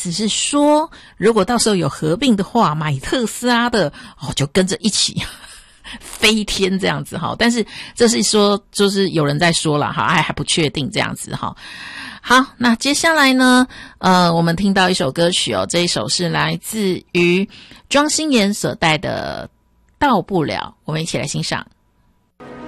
思是说，如果到时候有合并的话，买特斯拉的就跟着一起飞天这样子哈。但是这是说就是有人在说了哈，还不确定这样子哈。好，那接下来呢我们听到一首歌曲这一首是来自于庄心妍所带的到不了，我们一起来欣赏。